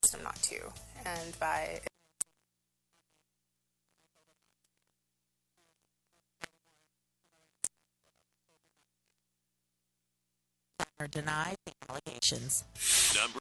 force them not to. And by or deny the allegations. Number